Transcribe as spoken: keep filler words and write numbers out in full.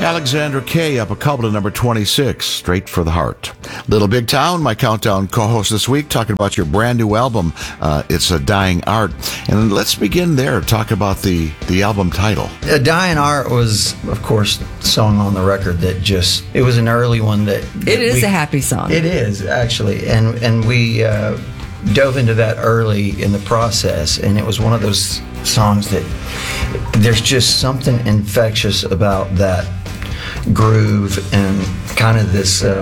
Alexandra Kay up a couple to number twenty-six, Straight for the Heart. Little Big Town, my countdown co-host this week, talking about your brand new album. Uh, it's A Dying Art. And let's begin there, talk about the, the album title. A Dying Art was, of course, the song on the record that just, it was an early one that... that it is we, a happy song. It is, actually. And, and we uh, dove into that early in the process, and it was one of those songs that there's just something infectious about that groove and kind of this uh,